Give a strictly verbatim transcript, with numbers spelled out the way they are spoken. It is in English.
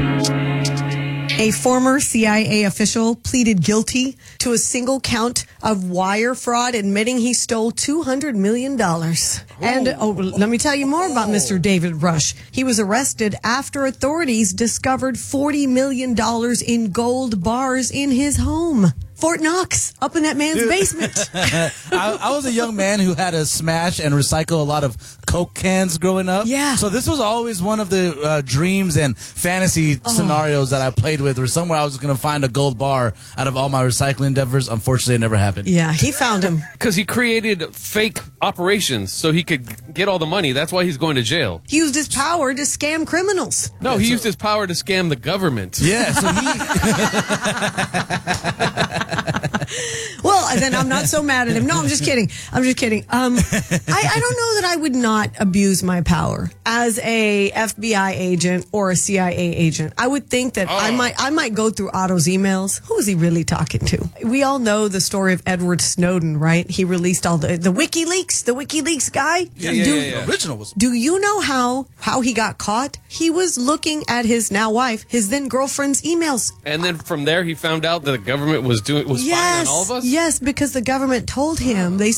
A former C I A official pleaded guilty to a single count of wire fraud, admitting he stole two hundred million dollars. And oh, let me tell you more about Mister David Rush. He was arrested after authorities discovered forty million dollars in gold bars in his home. Fort Knox, up in that man's Dude. basement. I, I was a young man who had to smash and recycle a lot of Coke cans growing up. Yeah. So this was always one of the uh, dreams and fantasy Oh. scenarios that I played with, where somewhere I was going to find a gold bar out of all my recycling endeavors. Unfortunately, it never happened. Yeah, he found him. Because he created fake operations so he could get all the money. That's why he's going to jail. He used his power to scam criminals. No, he used his power to scam the government. Yeah, so he... Well, then I'm not so mad at him. No, I'm just kidding. I'm just kidding. Um, I, I don't know that I would not abuse my power as a F B I agent or a C I A agent. I would think that I might I might go through Otto's emails. Who is he really talking to? We all know the story of Edward Snowden, right? He released all the the WikiLeaks, the WikiLeaks guy. Yeah, yeah, do, yeah, yeah. The original was... do you know how how he got caught? He was looking at his now wife, his then girlfriend's emails. And then from there, he found out that the government was doing was spying on all of us. Yes, because the government told him. They